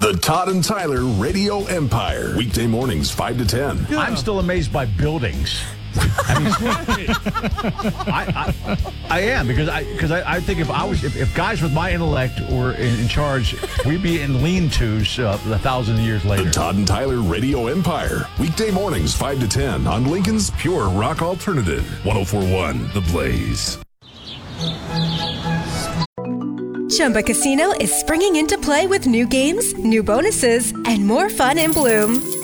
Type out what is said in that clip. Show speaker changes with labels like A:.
A: The Todd and Tyler Radio Empire. Weekday mornings, 5 to 10.
B: Yeah. I'm still amazed by buildings. I am because I think if guys with my intellect were in charge, we'd be in lean-tos 1,000 years later.
A: The Todd and Tyler Radio Empire. Weekday mornings, 5 to 10 on Lincoln's Pure Rock Alternative. 104.1 The Blaze.
C: Chumba Casino is springing into play with new games, new bonuses, and more fun in Bloom.